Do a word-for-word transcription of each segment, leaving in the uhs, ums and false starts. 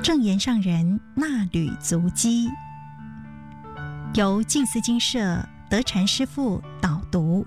正言上人纳履足迹，由静思精舍德禅师父导读。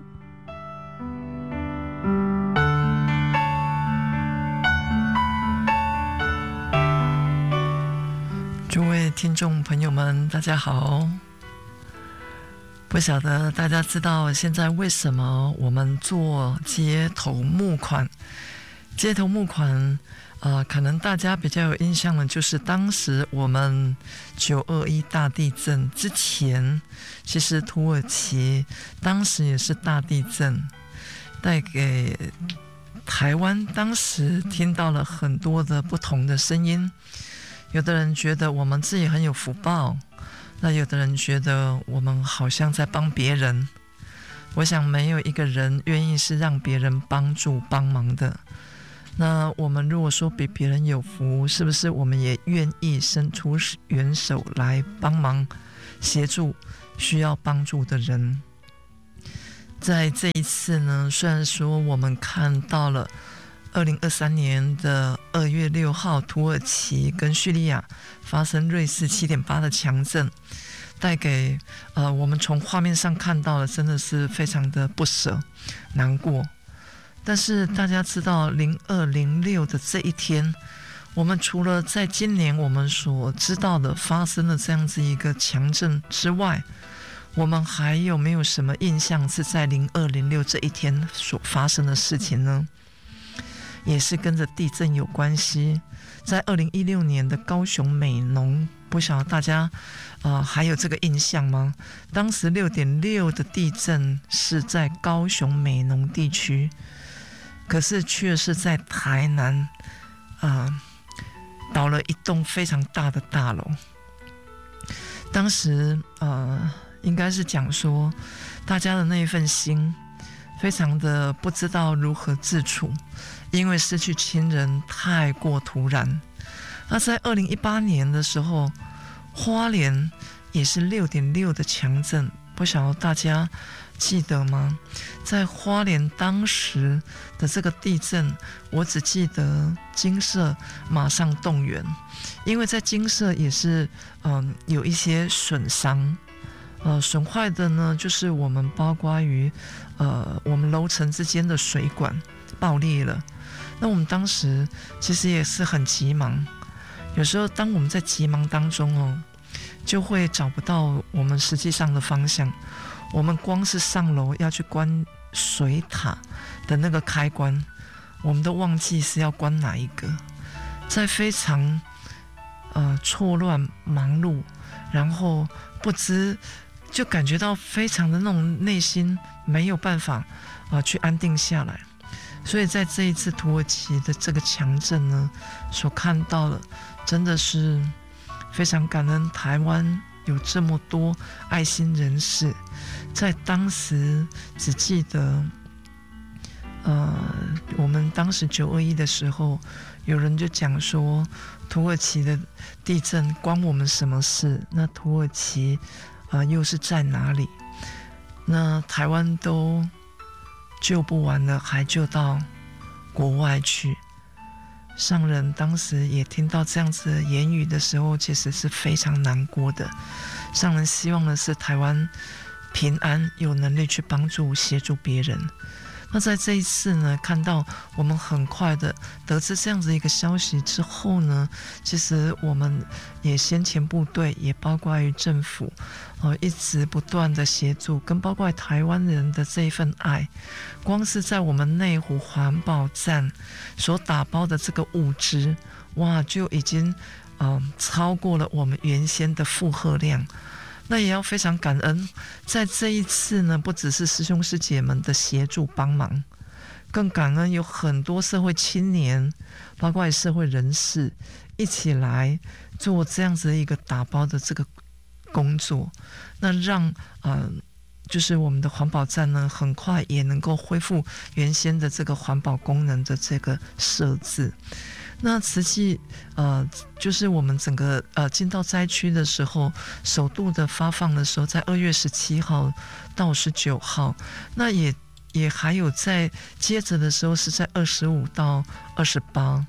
诸位听众朋友们，大家好。不晓得大家知道现在为什么我们做街头募款？街头募款呃，可能大家比较有印象的就是当时我们九二一大地震之前，其实土耳其当时也是大地震，带给台湾当时听到了很多的不同的声音。有的人觉得我们自己很有福报，那有的人觉得我们好像在帮别人。我想没有一个人愿意是让别人帮助帮忙的。那我们如果说比别人有福，是不是我们也愿意伸出援手来帮忙协助需要帮助的人？在这一次呢，虽然说我们看到了二零二三年的二月六号土耳其跟叙利亚发生瑞士 七点八 的强震，带给呃我们从画面上看到的真的是非常的不舍难过。但是大家知道零二零六的这一天，我们除了在今年我们所知道的发生了这样子一个强震之外，我们还有没有什么印象是在零二零六这一天所发生的事情呢？也是跟着地震有关系。在二零一六年的高雄美浓，不晓得大家呃还有这个印象吗？当时六点六的地震是在高雄美浓地区，可是却是在台南呃倒了一栋非常大的大楼。当时呃应该是讲说大家的那一份心非常的不知道如何自处，因为失去亲人太过突然。那在二零一八年的时候，花莲也是六点六的强震，不晓得大家记得吗？在花莲当时的这个地震，我只记得精舍马上动员，因为在精舍也是嗯有一些损伤。呃，损坏的呢，就是我们包括于呃我们楼层之间的水管爆裂了。那我们当时其实也是很急忙，有时候当我们在急忙当中哦，就会找不到我们实际上的方向。我们光是上楼要去关水塔的那个开关，我们都忘记是要关哪一个，在非常呃错乱忙碌，然后不知就感觉到非常的那种内心没有办法啊、呃、去安定下来。所以在这一次土耳其的这个强震呢，所看到的真的是非常感恩台湾有这么多爱心人士。在当时只记得呃我们当时九二一的时候，有人就讲说土耳其的地震关我们什么事？那土耳其呃又是在哪里？那台湾都救不完了，还救到国外去。上人当时也听到这样子的言语的时候，其实是非常难过的。上人希望的是台湾平安，有能力去帮助协助别人。那在这一次呢，看到我们很快的得知这样子一个消息之后呢，其实我们也先前部队也包括于政府呃，一直不断的协助，跟包括台湾人的这一份爱。光是在我们内湖环保站所打包的这个物资，哇，就已经呃超过了我们原先的负荷量。那也要非常感恩，在这一次呢，不只是师兄师姐们的协助帮忙，更感恩有很多社会青年，包括社会人士一起来做这样子一个打包的这个工作，那让呃就是我们的环保站呢，很快也能够恢复原先的这个环保功能的这个设置。那实际呃，就是我们整个呃进到灾区的时候，首度的发放的时候，在二月十七号到十九号，那也也还有在接着的时候是在二十五到二十八。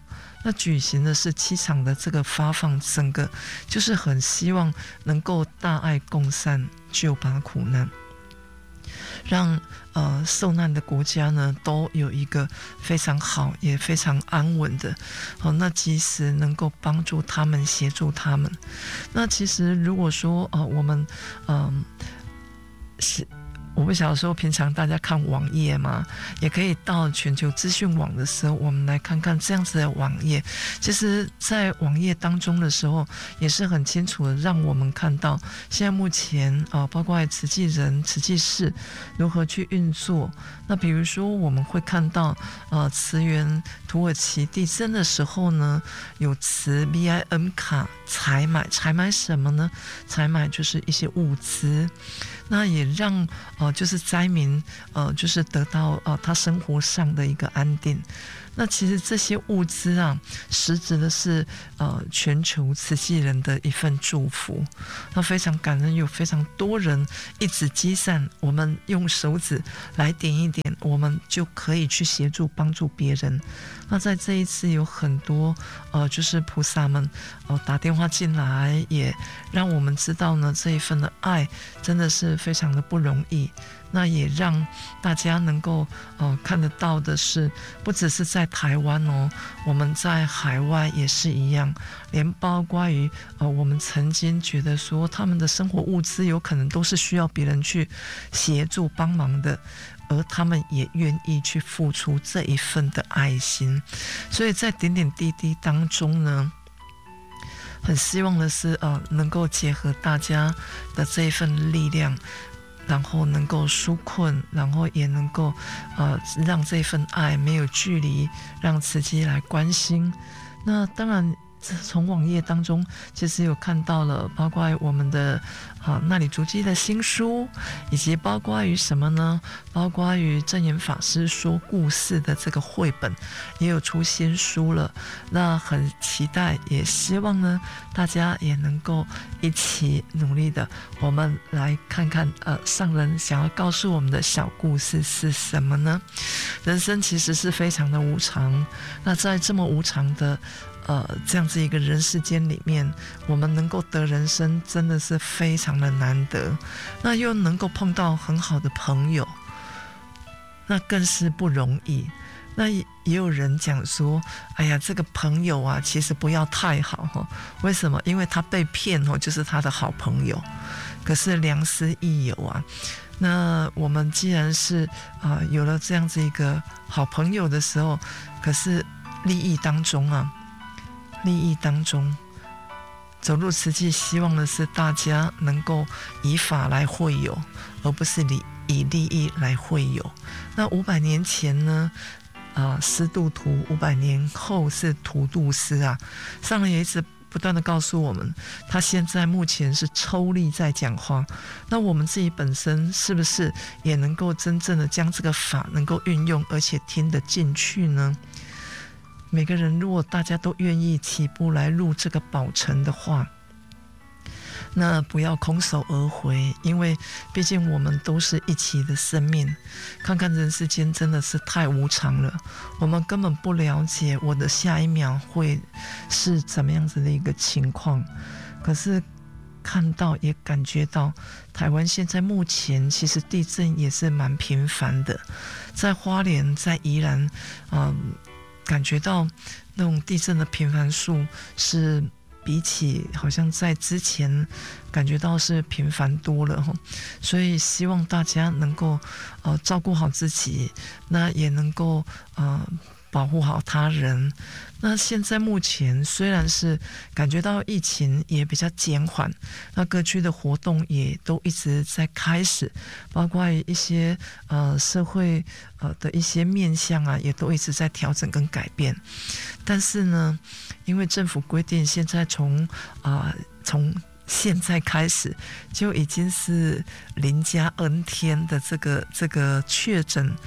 那举行的是七场的这个发放，整个就是很希望能够大爱共善，救拔苦难，让呃受难的国家呢都有一个非常好也非常安稳的哦，那及时能够帮助他们，协助他们。那其实如果说呃我们嗯、呃我不晓得说平常大家看网页嘛，也可以到全球资讯网的时候，我们来看看这样子的网页。其实在网页当中的时候也是很清楚的让我们看到现在目前啊、呃，包括慈济人慈济事如何去运作。那比如说我们会看到呃慈援土耳其地震的时候呢，有慈 B I M 卡采买，采买什么呢？采买就是一些物资，那也让呃就是灾民呃就是得到呃他生活上的一个安定。那其实这些物资啊，实质的是呃全球慈济人的一份祝福。那非常感恩，有非常多人一直积善，我们用手指来点一点，我们就可以去协助帮助别人。那在这一次有很多呃就是菩萨们呃打电话进来，也让我们知道呢这一份的爱真的是非常的不容易。那也让大家能够呃看得到的是，不只是在台湾哦，我们在海外也是一样，连包括于呃我们曾经觉得说他们的生活物资有可能都是需要别人去协助帮忙的，而他们也愿意去付出这一份的爱心。所以在点点滴滴当中呢，很希望的是呃能够结合大家的这一份力量，然后能够纾困，然后也能够呃让这份爱没有距离，让慈济来关心。那当然从网页当中其实有看到了包括我们的啊那里足迹的新书，以及包括于什么呢，包括于证严法师说故事的这个绘本也有出新书了。那很期待，也希望呢大家也能够一起努力的，我们来看看呃上人想要告诉我们的小故事是什么呢？人生其实是非常的无常，那在这么无常的呃，这样子一个人世间里面，我们能够得人生真的是非常的难得，那又能够碰到很好的朋友，那更是不容易。那也有人讲说，哎呀，这个朋友啊其实不要太好，为什么？因为他被骗就是他的好朋友，可是良师益友啊。那我们既然是、呃、有了这样子一个好朋友的时候，可是利益当中啊利益当中走入慈济，希望的是大家能够以法来会友，而不是以利益来会友。那五百年前呢啊，师度徒，五百年后是徒度师啊。上人也一直不断的告诉我们，他现在目前是抽例在讲话，那我们自己本身是不是也能够真正的将这个法能够运用，而且听得进去呢？每个人如果大家都愿意起步来入这个宝城的话，那不要空手而回，因为毕竟我们都是一起的生命。看看人世间真的是太无常了，我们根本不了解我的下一秒会是怎么样子的一个情况。可是看到也感觉到台湾现在目前其实地震也是蛮频繁的，在花莲在宜兰嗯感觉到那种地震的频繁数是比起好像在之前感觉到是频繁多了，所以希望大家能够呃照顾好自己，那也能够呃保护好他人。那现在目前虽然是感觉到疫情也比较减缓，那各区的活动也都一直在开始，包括一些呃社会呃的一些面向啊，也都一直在调整跟改变。但是呢，因为政府规定，现在从啊、呃、从现在开始就已经是零加 N 天的这个这个确诊。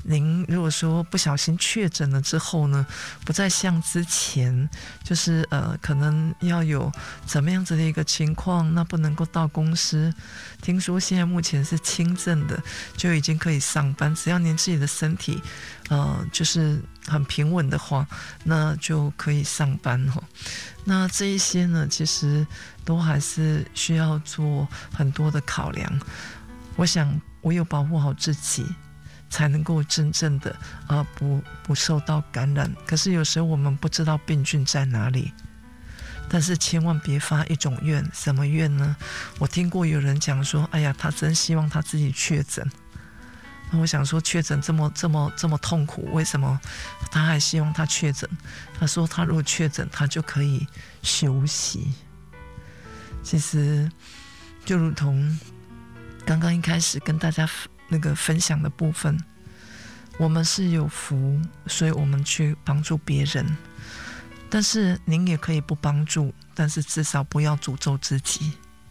您如果说不小心确诊了之后呢，不再像之前就是呃可能要有怎么样子的一个情况，那不能够到公司。听说现在目前是轻症的就已经可以上班，只要您自己的身体呃就是很平稳的话，那就可以上班哦。那这一些呢，其实都还是需要做很多的考量。我想唯有保护好自己，才能够真正的呃不不受到感染。可是有时候我们不知道病菌在哪里，但是千万别发一种愿。什么愿呢？我听过有人讲说，哎呀，他真希望他自己确诊。那我想说，确诊这么这么这么痛苦，为什么他还希望他确诊？他说他如果确诊，他就可以休息。其实就如同刚刚一开始跟大家那个分享的部分，我们是有福，所以我们去帮助别人。但是您也可以不帮助，但是至少不要诅咒自己。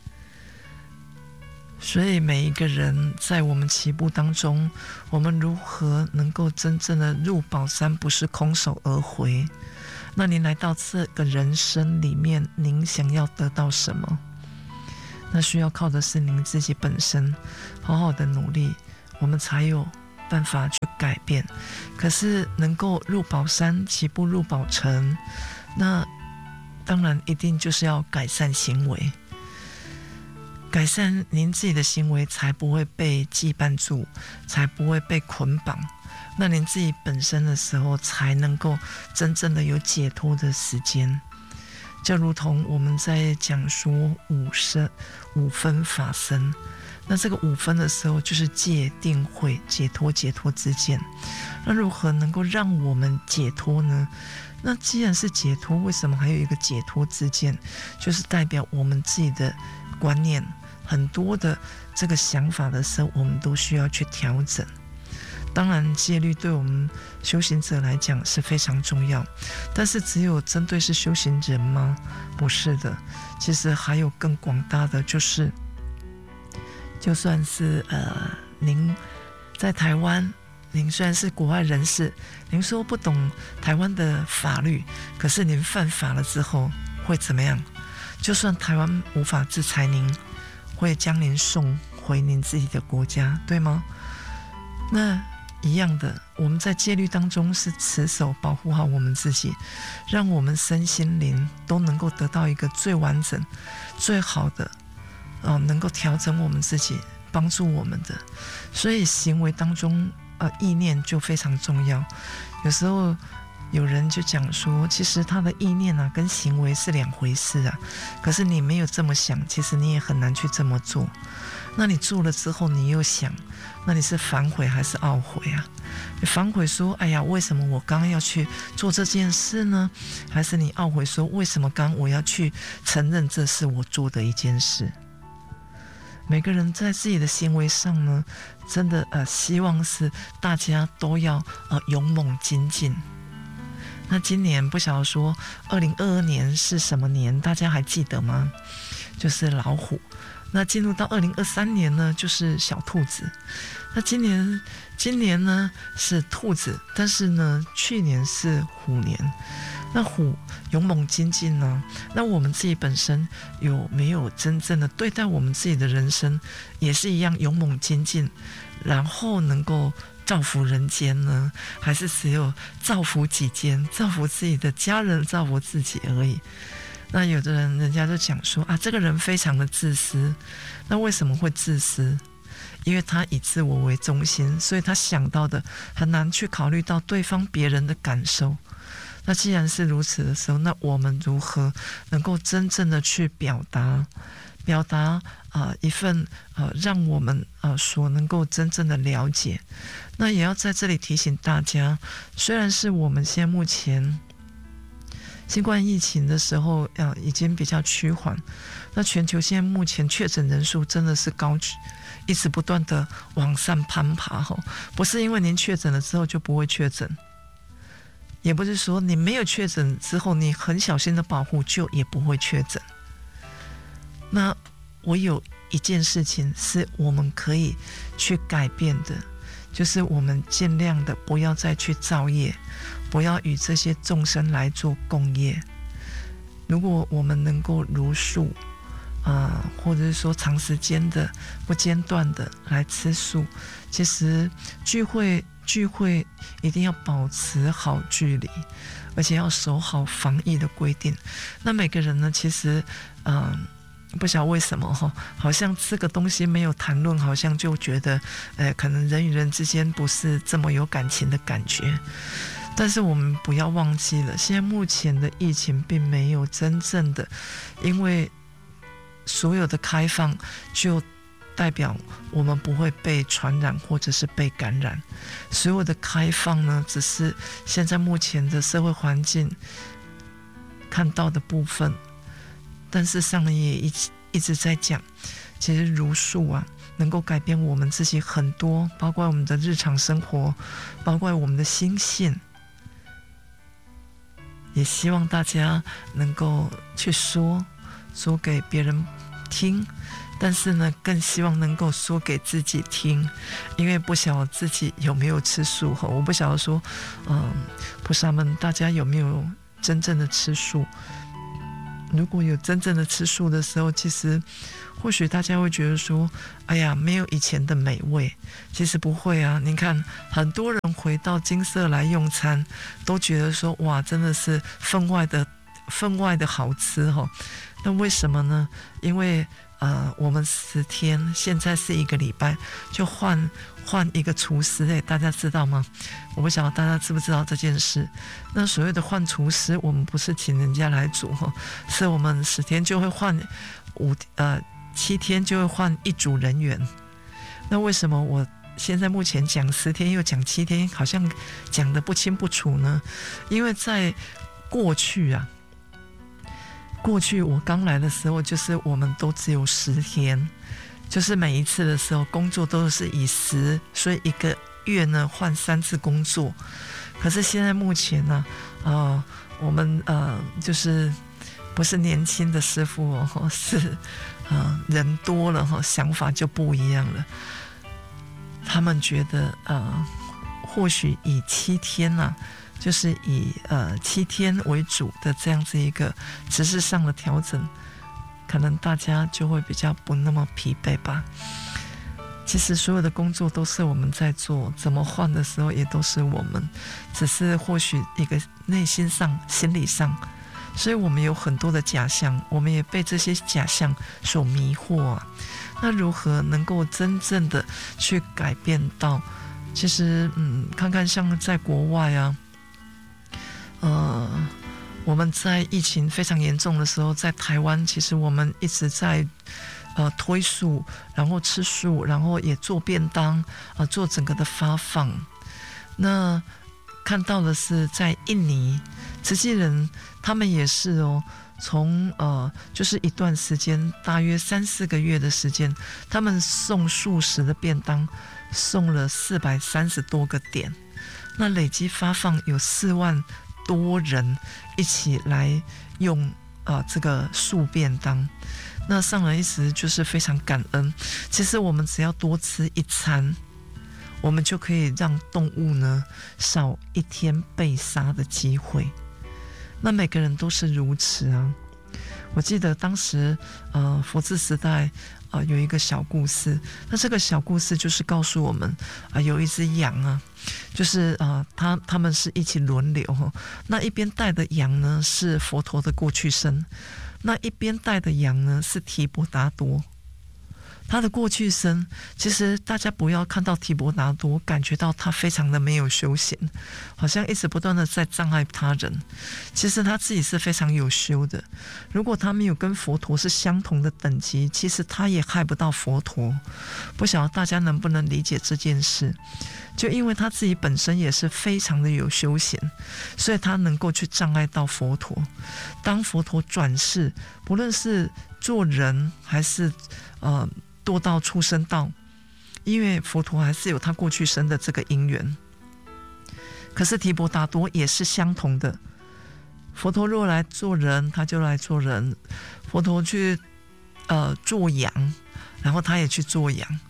所以每一个人在我们起步当中，我们如何能够真正的入宝山，不是空手而回？那您来到这个人生里面，您想要得到什么？那需要靠的是您自己本身好好的努力，我们才有办法去改变。可是能够入宝山，起步入宝城，那当然一定就是要改善行为，改善您自己的行为，才不会被羁绊住，才不会被捆绑。那您自己本身的时候，才能够真正的有解脱的时间。就如同我们在讲说五生五分法身，那这个五分的时候就是戒定慧，解脱解脱之见。那如何能够让我们解脱呢？那既然是解脱，为什么还有一个解脱之见？就是代表我们自己的观念很多的这个想法的时候，我们都需要去调整。当然戒律对我们修行者来讲是非常重要，但是只有针对是修行人吗？不是的，其实还有更广大的，就是就算是呃您在台湾，您虽然是国外人士，您说不懂台湾的法律，可是您犯法了之后会怎么样？就算台湾无法制裁您，会将您送回您自己的国家，对吗？那一样的，我们在戒律当中是持守保护好我们自己，让我们身心灵都能够得到一个最完整最好的、呃、能够调整我们自己，帮助我们的。所以行为当中呃，意念就非常重要。有时候有人就讲说，其实他的意念啊跟行为是两回事啊，可是你没有这么想，其实你也很难去这么做。那你做了之后你又想，那你是反悔还是懊悔啊？你反悔说，哎呀，为什么我刚刚要去做这件事呢？还是你懊悔说，为什么刚刚我要去承认这是我做的一件事？每个人在自己的行为上呢，真的呃，希望是大家都要呃勇猛精进。那今年不晓得说二零二二年是什么年，大家还记得吗？就是老虎。那进入到二零二三年呢，就是小兔子。那今年今年呢是兔子，但是呢去年是虎年。那虎勇猛精进呢，那我们自己本身有没有真正的对待我们自己的人生，也是一样勇猛精进，然后能够造福人间呢？还是只有造福己间，造福自己的家人，造福自己而已？那有的人人家就讲说啊，这个人非常的自私。那为什么会自私？因为他以自我为中心，所以他想到的很难去考虑到对方别人的感受。那既然是如此的时候，那我们如何能够真正的去表达表达、呃、一份、呃、让我们、呃、所能够真正的了解？那也要在这里提醒大家，虽然是我们现在目前新冠疫情的时候、呃、已经比较趋缓，那全球现在目前确诊人数真的是高，一直不断的往上攀爬。不是因为您确诊了之后就不会确诊，也不是说你没有确诊之后你很小心的保护就也不会确诊。那我有一件事情是我们可以去改变的， 就是我们尽量的不要再去造业，不要与这些众生来做共业。如果我们能够如素啊、呃，或者是说长时间的不间断的来吃素，其实聚会聚会一定要保持好距离，而且要守好防疫的规定。那每个人呢，其实嗯、呃不晓得为什么哈，好像这个东西没有谈论，好像就觉得，呃，可能人与人之间不是这么有感情的感觉。但是我们不要忘记了，现在目前的疫情并没有真正的，因为所有的开放就代表我们不会被传染或者是被感染。所有的开放呢，只是现在目前的社会环境看到的部分。但是上人也一直一直在讲，其实茹素啊，能够改变我们自己很多，包括我们的日常生活，包括我们的心性。也希望大家能够去说，说给别人听，但是呢，更希望能够说给自己听，因为不晓得自己有没有吃素哈，我不晓得说，嗯，菩萨们大家有没有真正的吃素。如果有真正的吃素的时候，其实或许大家会觉得说，哎呀，没有以前的美味。其实不会啊，你看很多人回到精舍来用餐，都觉得说，哇，真的是分外的分外的好吃哦。那为什么呢？因为呃，我们十天，现在是一个礼拜，就换换一个厨师哎，大家知道吗？我不晓得大家知不知道这件事。那所谓的换厨师，我们不是请人家来煮哈，是我们十天就会换五呃七天就会换一组人员。那为什么我现在目前讲十天又讲七天，好像讲得不清不楚呢？因为在过去啊。过去我刚来的时候，就是我们都只有十天，就是每一次的时候工作都是以十，所以一个月呢换三次工作。可是现在目前呢，呃，我们呃就是不是年轻的师父哦，是呃人多了哈，想法就不一样了。他们觉得呃，或许以七天啊。就是以呃七天为主的这样子一个知识上的调整，可能大家就会比较不那么疲惫吧。其实所有的工作都是我们在做，怎么换的时候也都是我们，只是或许一个内心上、心理上，所以我们有很多的假象，我们也被这些假象所迷惑啊。那如何能够真正的去改变到？其实，嗯，看看像在国外啊。呃，我们在疫情非常严重的时候，在台湾，其实我们一直在呃推素，然后吃素，然后也做便当，啊、呃，做整个的发放。那看到的是在印尼，慈济人他们也是哦，从呃就是一段时间，大约三四个月的时间，他们送素食的便当，送了四百三十多个点，那累积发放有四万。多人一起来用呃这个素便当，那上人一直就是非常感恩。其实我们只要多吃一餐，我们就可以让动物呢少一天被杀的机会。那每个人都是如此啊。我记得当时呃佛治时代呃有一个小故事，那这个小故事就是告诉我们啊、呃、有一只羊啊。就是啊、呃，他他们是一起轮流哈。那一边带的羊呢是佛陀的过去生，那一边带的羊呢是提婆达多。他的过去生，其实大家不要看到提婆达多，感觉到他非常的没有修行，好像一直不断的在障碍他人。其实他自己是非常有修的。如果他没有跟佛陀是相同的等级，其实他也害不到佛陀。不晓得大家能不能理解这件事？就因为他自己本身也是非常的有修行，所以他能够去障碍到佛陀。当佛陀转世，不论是做人还是呃堕到畜生道，因为佛陀还是有他过去生的这个因缘。可是提婆达多也是相同的，佛陀若来做人，他就来做人；佛陀去呃做羊，然后他也去做羊。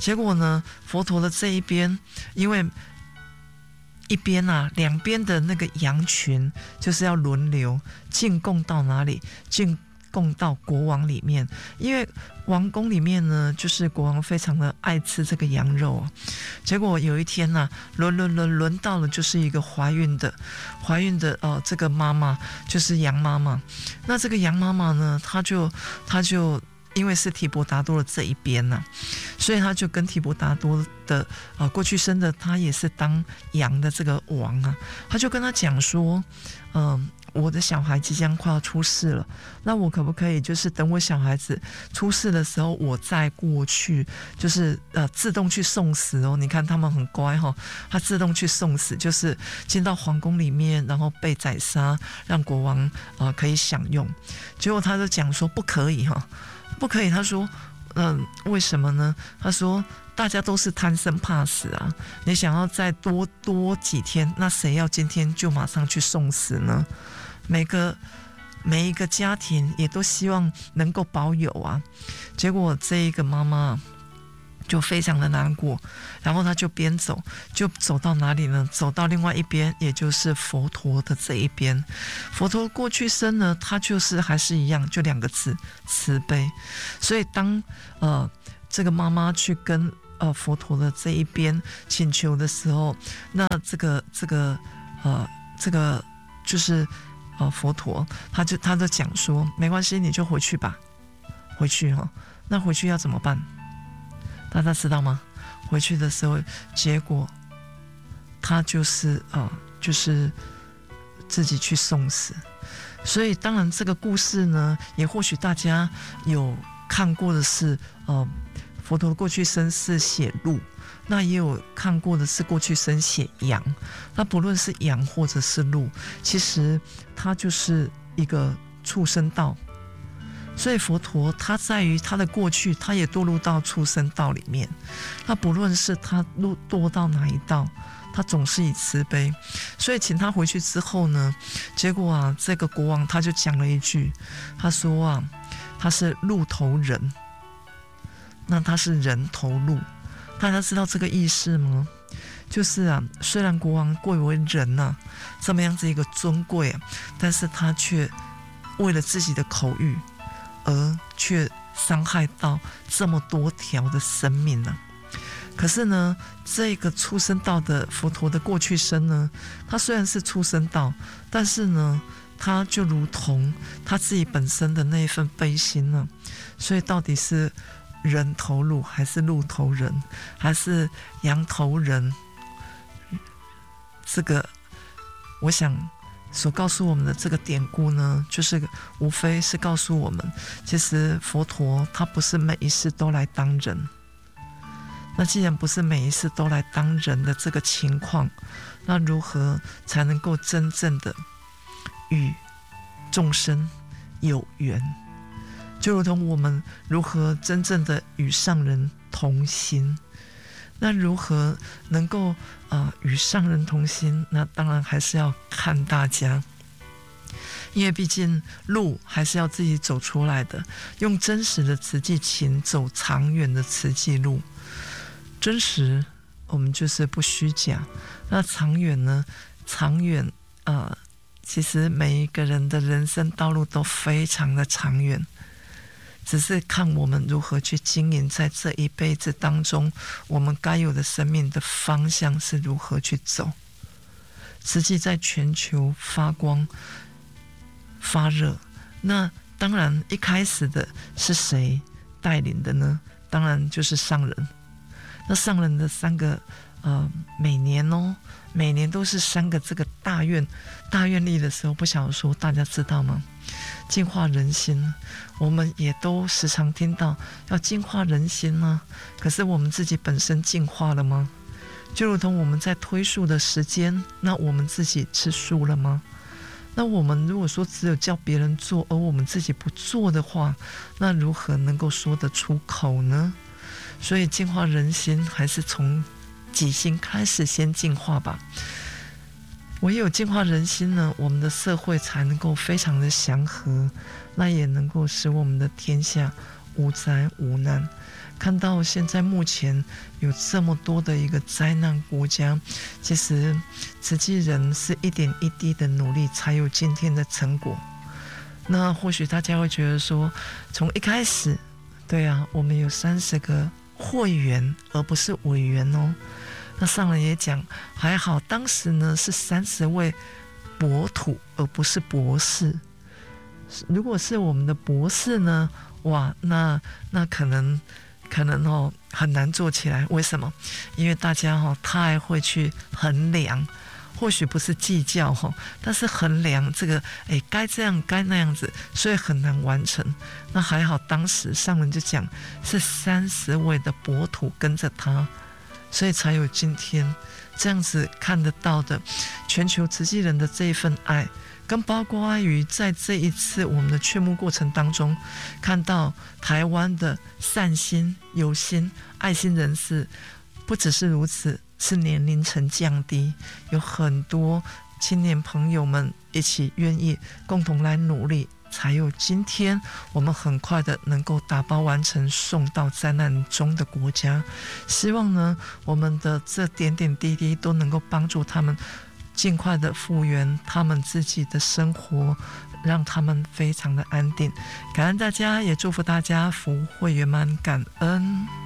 结果呢，佛陀的这一边，因为一边啊，两边的那个羊群就是要轮流进贡到哪里？进贡到国王里面，因为王宫里面呢，就是国王非常的爱吃这个羊肉。结果有一天呢、啊，轮轮轮轮到了，就是一个怀孕的，怀孕的呃，这个妈妈就是羊妈妈。那这个羊妈妈呢，她就她就。因为是提婆达多的这一边呐、啊，所以他就跟提婆达多的呃过去生的他也是当羊的这个王啊，他就跟他讲说，嗯、呃，我的小孩即将快要出世了，那我可不可以就是等我小孩子出世的时候，我再过去，就是呃自动去送死哦？你看他们很乖哈、哦，他自动去送死，就是进到皇宫里面，然后被宰杀，让国王呃可以享用。结果他就讲说不可以哈、哦。不可以，他说，嗯、呃，为什么呢？他说，大家都是贪生怕死啊，你想要再多多几天，那谁要今天就马上去送死呢？每个每一个家庭也都希望能够保有啊。结果这一个妈妈就非常的难过，然后他就边走就走到哪里呢？走到另外一边，也就是佛陀的这一边。佛陀过去生呢，他就是还是一样，就两个字：慈悲。所以当呃这个妈妈去跟呃佛陀的这一边请求的时候，那这个这个呃这个就是呃佛陀，他就他就讲说，没关系，你就回去吧，回去哈、哦。那回去要怎么办？大家知道吗？回去的时候，结果他就是啊、呃，就是自己去送死。所以，当然这个故事呢，也或许大家有看过的是，呃，佛陀过去生是写鹿，那也有看过的是过去生写羊。那不论是羊或者是鹿，其实它就是一个畜生道。所以佛陀他在于他的过去，他也堕入到畜生道里面。那不论是他堕堕到哪一道，他总是以慈悲。所以请他回去之后呢，结果啊，这个国王他就讲了一句，他说啊，他是鹿头人，那他是人头鹿。大家知道这个意思吗？就是啊，虽然国王贵为人啊，这么样子一个尊贵啊，但是他却为了自己的口欲，而却伤害到这么多条的生命呢、啊？可是呢，这个畜生道的佛陀的过去生呢，他虽然是畜生道，但是呢，他就如同他自己本身的那一份悲心呢、啊。所以到底是人头鹿，还是鹿头人，还是羊头人？这个，我想。所告诉我们的这个典故呢，就是无非是告诉我们，其实佛陀他不是每一世都来当人。那既然不是每一世都来当人的这个情况，那如何才能够真正的与众生有缘？就如同我们如何真正的与上人同心。那如何能够呃与上人同心？那当然还是要看大家，因为毕竟路还是要自己走出来的，用真实的慈济情走长远的慈济路。真实，我们就是不虚假。那长远呢？长远呃，其实每一个人的人生道路都非常的长远。只是看我们如何去经营在这一辈子当中，我们该有的生命的方向是如何去走。慈济在全球发光发热，那当然一开始的是谁带领的呢？当然就是上人。那上人的三个呃，每年哦，每年都是三个这个大愿大愿力的时候，不晓得说大家知道吗？净化人心，我们也都时常听到要净化人心呢、啊。可是我们自己本身净化了吗？就如同我们在推素的时间，那我们自己吃素了吗？那我们如果说只有叫别人做，而我们自己不做的话，那如何能够说得出口呢？所以净化人心，还是从己心开始先净化吧。唯有净化人心呢，我们的社会才能够非常的祥和，那也能够使我们的天下无灾无难。看到现在目前有这么多的一个灾难国家，其实慈济人是一点一滴的努力才有今天的成果。那或许大家会觉得说，从一开始，对啊，我们有三十个会员而不是委员哦。那上人也讲，还好当时呢是三十位博土而不是博士。如果是我们的博士呢，哇，那那可能可能哦很难做起来。为什么？因为大家哦太会去衡量，或许不是计较哦，但是衡量这个，哎，该这样该那样子，所以很难完成。那还好，当时上人就讲是三十位的博土跟着他，所以才有今天这样子看得到的全球慈济人的这一份爱。跟包括于在这一次我们的劝募过程当中，看到台湾的善心、有心、爱心人士，不只是如此，是年龄层降低，有很多青年朋友们一起愿意共同来努力，才有今天我们很快的能够打包完成送到灾难中的国家。希望呢，我们的这点点滴滴都能够帮助他们尽快的复原他们自己的生活，让他们非常的安定。感恩大家，也祝福大家福慧圆满，感恩。